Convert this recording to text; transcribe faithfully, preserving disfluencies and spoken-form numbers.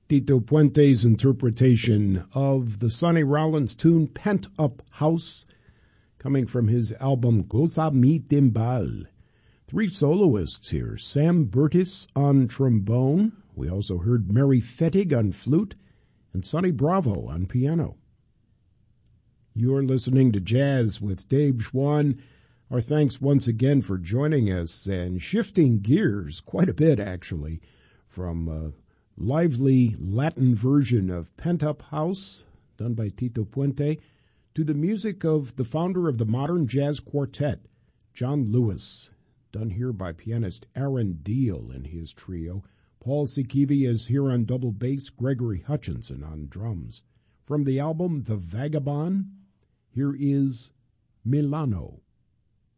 Tito Puente's interpretation of the Sonny Rollins tune Pent Up House, coming from his album Goza Mi Timbal. Three soloists here, Sam Burtis on trombone. We also heard Mary Fettig on flute and Sonny Bravo on piano. You're listening to Jazz with Dave Schwann. Our thanks once again for joining us and shifting gears quite a bit, actually, from a lively Latin version of Pent Up House, done by Tito Puente, to the music of the founder of the modern jazz quartet, John Lewis, done here by pianist Aaron Deal and his trio. Paul Sikivi is here on double bass, Gregory Hutchinson on drums. From the album The Vagabond, here is Milano.